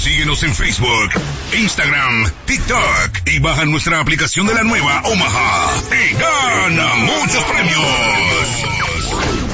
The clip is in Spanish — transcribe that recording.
Síguenos en Facebook, Instagram, TikTok y baja nuestra aplicación de la nueva Omaha y gana muchos premios.